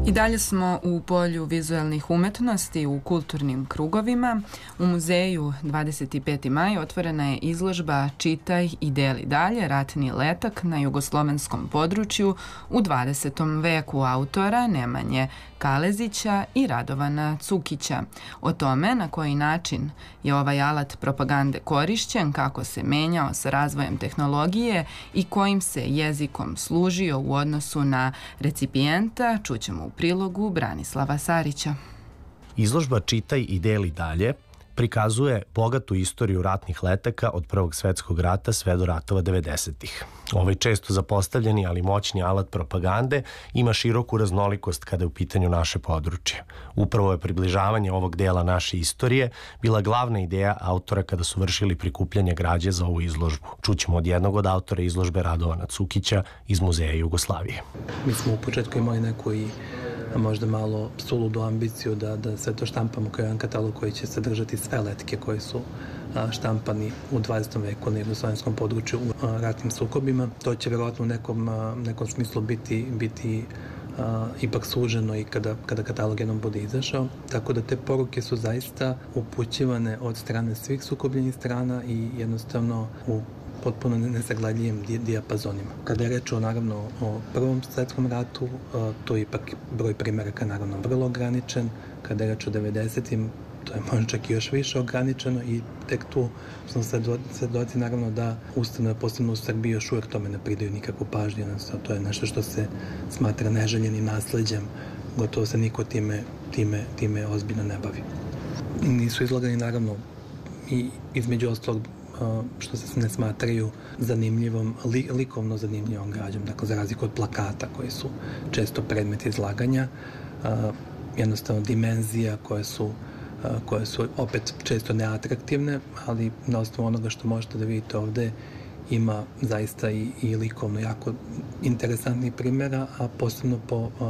I dalje smo u polju vizuelnih umetnosti u kulturnim krugovima. U muzeju 25. maj otvorena je izložba Čitaj i deli dalje, ratni letak na jugoslovenskom području u 20. veku autora Nemanje Kalezića i Radovana Cukića. O tome na koji način je ovaj alat propagande korišćen, kako se menjao sa razvojem tehnologije i kojim se jezikom služio u odnosu na recipijenta, čućemo u prilogu Branislava Sarića. Izložba Čitaj i deli dalje prikazuje bogatu istoriju ratnih letaka od Prvog svetskog rata sve do ratova 90-ih. Ovaj često zapostavljeni, ali moćni alat propagande ima široku raznolikost kada je u pitanju naše područje. Upravo je približavanje ovog dela naše istorije bila glavna ideja autora kada su vršili prikupljanje građe za ovu izložbu. Čućemo od jednog od autora izložbe, Radovana Cukića iz Muzeja Jugoslavije. Mi smo u početku imali neku i možda malo suludu ambiciju da sve to štampamo kao jedan katalog koji će sadržati sve letke koji su štampani u 20. veku na jugoslovenskom području u ratnim sukobima. To će verovatno u nekom smislu biti ipak suženo i kada katalog jednom bude izašao. Tako da te poruke su zaista upućivane od strane svih sukobljenih strana i jednostavno u potpuno nesagledljivim dijapazonima. Kada je reč naravno o Prvom svetskom ratu, to je ipak broj primjeraka naravno vrlo ograničen. Kada je reč o 90-im, to je možda čak i još više ograničeno i tek tu smo svedoci naravno da ustanove, posebno u Srbiji, još uvijek tome ne pridaju nikakvu pažnju. To je nešto što se smatra neželjenim nasleđem. Gotovo se niko time ozbiljno ne bavi. Nisu izlagani naravno i između ostalog što se ne smatraju zanimljivom, likovno zanimljivom građom, dakle za razliku od plakata koji su često predmet izlaganja, jednostavno dimenzija koje su opet često neatraktivne, ali na osnovu onoga što možete da vidite ovde ima zaista i likovno jako interesantnih primjera, a posebno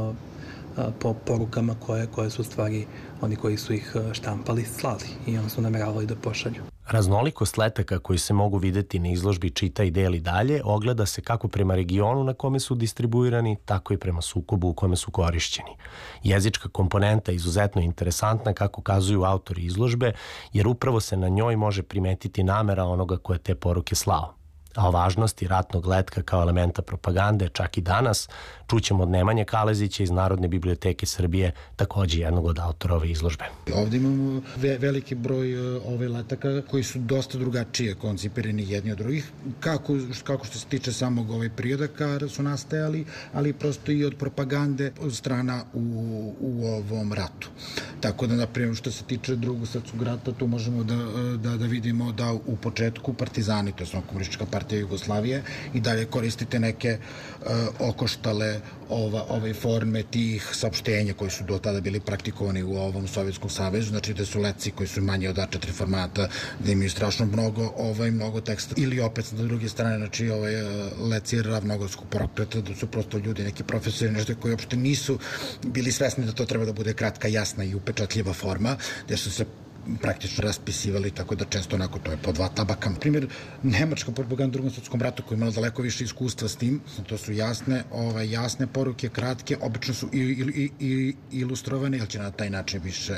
po porukama koje su stvari oni koji su ih štampali slali i oni su nameravali da pošalju. Raznolikost letaka koji se mogu videti na izložbi Čitaj i deli dalje ogleda se kako prema regionu na kome su distribuirani, tako i prema sukobu u kome su korišćeni. Jezička komponenta je izuzetno interesantna, kako kazuju autori izložbe, jer upravo se na njoj može primetiti namera onoga ko je te poruke slao. A o važnosti ratnog letka kao elementa propagande čak i danas čućemo od Nemanje Kalezića iz Narodne biblioteke Srbije, takođe jednog od autora ove izložbe. Ovde imamo veliki broj letaka koji su dosta drugačije koncipirani jedni od drugih, kako što se tiče samog perioda kada su nastajali, ali prosto i od propagande od strana u ovom ratu. Tako da, naprimjer, što se tiče Drugog svetskog rata, tu možemo da vidimo da u početku partizani, to je Komunistička partija Jugoslavije, i dalje koristite neke okoštale forme tih saopštenja koji su do tada bili praktikovani u ovom Sovjetskom savezu, znači da su letci koji su manji od A4 formata, da imaju strašno mnogo teksta, ili opet sa druge strane, znači letci ravnogorskog pokreta, da su prosto ljudi, neki profesori, nešto koji uopšte nisu bili svesni da to treba da bude kratka, jasna i upečatljiva forma, gde su se praktično raspisivali, tako da često onako to je po 2 tabaka. Primjer, nemačka propaganda u Drugom svetskom ratu koja je imala daleko više iskustva s tim, to su jasne poruke, kratke, obično su i ilustrovane, jer će na taj način više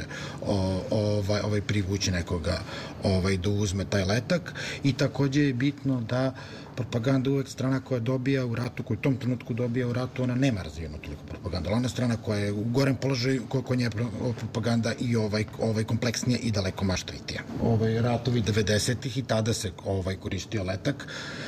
privući nekoga da uzme taj letak, i takođe je bitno da propaganda uvek strana koja dobija u ratu, koja u tom trenutku dobija u ratu, ona nema razvijenu toliko propaganda, ali ona strana koja je u gorem položaju, koja nje propaganda i kompleksnija i daleko maštovitija. Ratovi 90-ih i tada se koristio letak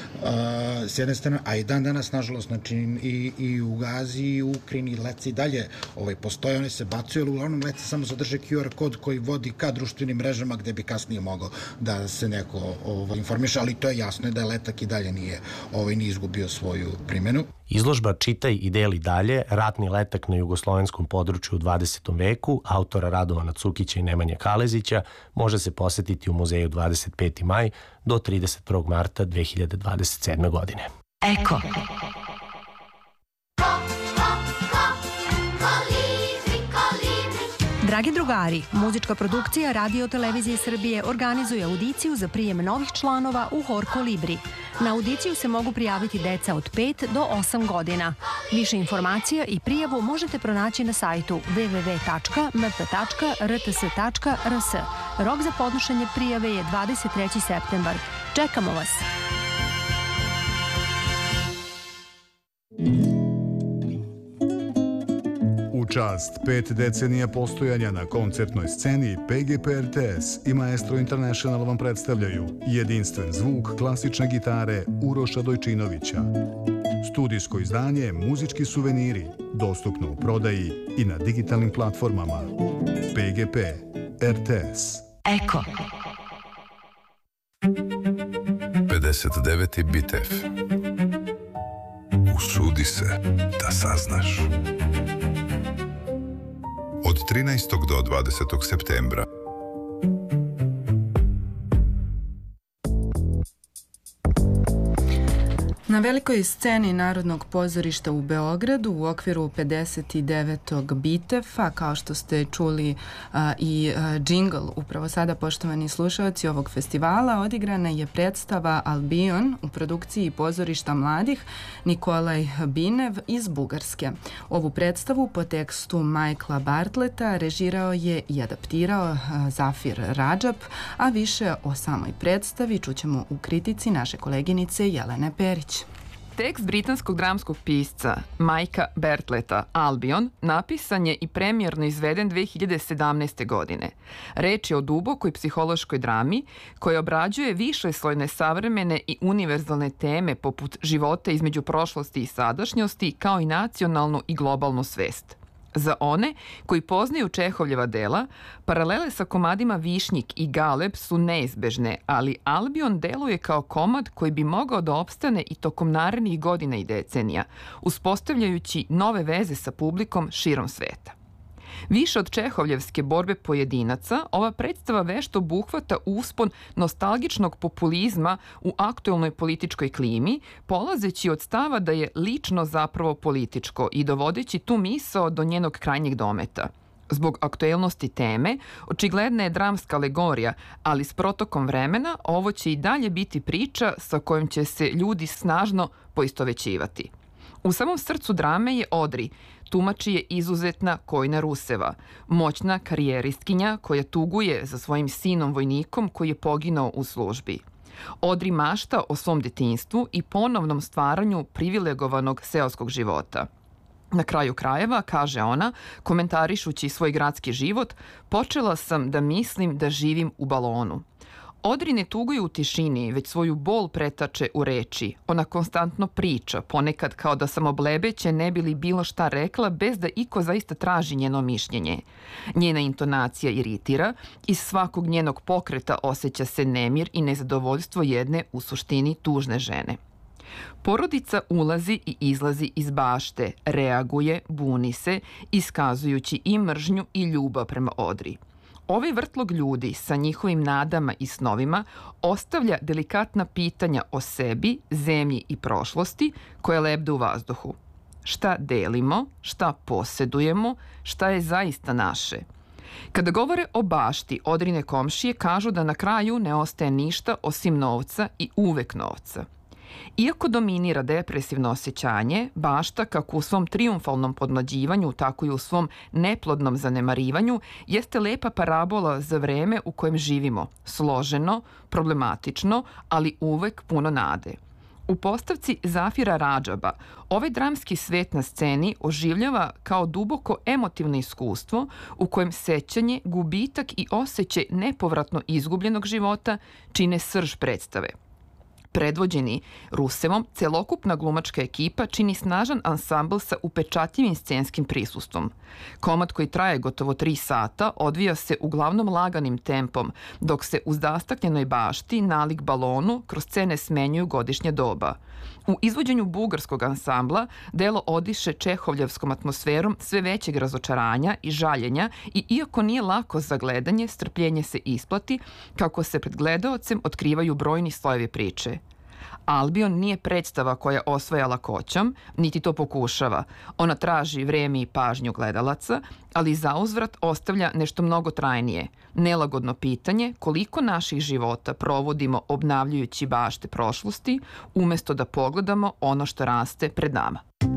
s jedne strane, a i dan danas, nažalost, znači i u Gazi i u Ukrajini letci i dalje postoje, one se bacuju, ali uglavnom letci samo sadrže QR kod koji vodi ka društvenim mrežama gde bi kasnije mogao da se neko informiše, ali to je jasno da je letak i dalje nije izgubio svoju primjenu. Izložba Čitaj i deli dalje, ratni letak na jugoslovenskom području u 20. veku, autora Radovana Cukića i Nemanje Kalezića, može se posetiti u muzeju 25. maj do 31. marta 2027. godine. Eko. Dragi drugari, muzička produkcija Radio Televizije Srbije organizuje audiciju za prijem novih članova u Hor Kolibri. Na audiciju se mogu prijaviti deca od 5 do 8 godina. Više informacija i prijavu možete pronaći na sajtu www.mp.rts.rs. Rok za podnošenje prijave je 23. septembar. Čekamo vas! U čast 5 decenija postojanja na koncertnoj sceni, PGP RTS i Maestro International vam predstavljaju jedinstven zvuk klasične gitare Uroša Dojčinovića. Studijsko izdanje Muzički suveniri, dostupno u prodaji i na digitalnim platformama. PGP RTS. Eko. 59. Bitev. Usudi se da saznaš. Od 13. do 20. septembra. Na velikoj sceni Narodnog pozorišta u Beogradu u okviru 59. Bitefa, kao što ste čuli i džingl upravo sada, poštovani slušalci ovog festivala, odigrana je predstava Albion u produkciji pozorišta mladih Nikolaj Binev iz Bugarske. Ovu predstavu po tekstu Michaela Bartleta režirao je i adaptirao Zafir Radžab, a više o samoj predstavi čućemo u kritici naše koleginice Jelene Perić. Tekst britanskog dramskog pisca Mikea Bartleta, Albion, napisan je i premijerno izveden 2017. godine. Reč je o dubokoj psihološkoj drami koja obrađuje višeslojne savremene i univerzalne teme poput života između prošlosti i sadašnjosti, kao i nacionalnu i globalnu svest. Za one koji poznaju Čehovljeva dela, paralele sa komadima Višnjik i Galeb su neizbežne, ali Albion deluje kao komad koji bi mogao da opstane i tokom narednih godina i decenija, uspostavljajući nove veze sa publikom širom sveta. Više od čehovljevske borbe pojedinaca, ova predstava vešto obuhvata uspon nostalgičnog populizma u aktuelnoj političkoj klimi, polazeći od stava da je lično zapravo političko i dovodeći tu misao do njenog krajnjeg dometa. Zbog aktuelnosti teme, očigledna je dramska alegorija, ali s protokom vremena ovo će i dalje biti priča sa kojom će se ljudi snažno poistovećivati. U samom srcu drame je Odri, tumači je izuzetna Kojna Ruseva, moćna karijeristkinja koja tuguje za svojim sinom vojnikom koji je poginao u službi. Odri mašta o svom detinjstvu i ponovnom stvaranju privilegovanog seoskog života. Na kraju krajeva, kaže ona, komentarišući svoj gradski život, počela sam da mislim da živim u balonu. Odri ne tuguje u tišini, već svoju bol pretače u reči. Ona konstantno priča, ponekad kao da samoblebeće ne bi li bilo šta rekla bez da iko zaista traži njeno mišljenje. Njena intonacija iritira, iz svakog njenog pokreta osjeća se nemir i nezadovoljstvo jedne u suštini tužne žene. Porodica ulazi i izlazi iz bašte, reaguje, buni se, iskazujući i mržnju i ljubav prema Odri. Ovaj vrtlog ljudi sa njihovim nadama i snovima ostavlja delikatna pitanja o sebi, zemlji i prošlosti koje lebde u vazduhu. Šta delimo, šta posedujemo, šta je zaista naše? Kada govore o bašti, Odrine komšije kažu da na kraju ne ostaje ništa osim novca i uvek novca. Iako dominira depresivno osjećanje, bašta, kako u svom trijumfalnom podmlađivanju, tako i u svom neplodnom zanemarivanju, jeste lepa parabola za vreme u kojem živimo, složeno, problematično, ali uvek puno nade. U postavci Zafira Radžaba ovaj dramski svet na sceni oživljava kao duboko emotivno iskustvo u kojem sećanje, gubitak i osjećaj nepovratno izgubljenog života čine srž predstave. Predvođeni Rusevom, celokupna glumačka ekipa čini snažan ansambl sa upečatljivim scenskim prisustvom. Komad koji traje gotovo 3 sata odvija se uglavnom laganim tempom, dok se uz dastaknjenoj bašti nalik balonu kroz scene smenjuju godišnja doba. U izvođenju bugarskog ansambla delo odiše čehovljevskom atmosferom sve većeg razočaranja i žaljenja i iako nije lako za gledanje, strpljenje se isplati kako se pred gledaocem otkrivaju brojni slojevi priče. Albion nije predstava koja osvaja lakoćom, niti to pokušava. Ona traži vreme i pažnju gledalaca, ali zauzvrat ostavlja nešto mnogo trajnije. Nelagodno pitanje koliko naših života provodimo obnavljajući bašte prošlosti, umesto da pogledamo ono što raste pred nama.